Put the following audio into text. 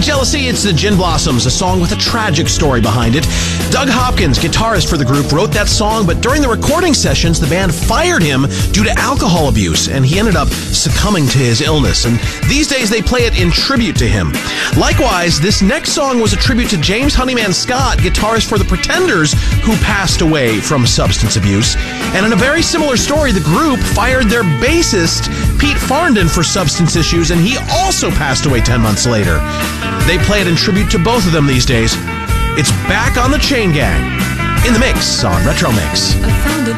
Jealousy, it's the Gin Blossoms, a song with a tragic story behind it. Doug Hopkins, guitarist for the group, wrote that song, but during the recording sessions, the band fired him due to alcohol abuse, and he ended up succumbing to his illness. And these days, they play it in tribute to him. Likewise, this next song was a tribute to James Honeyman Scott, guitarist for the Pretenders, who passed away from substance abuse. And in a very similar story, the group fired their bassist, Pete Farndon, for substance issues, and he also passed away 10 months later. They play it in tribute to both of them these days. It's Back on the Chain Gang in the mix on Retro Mix.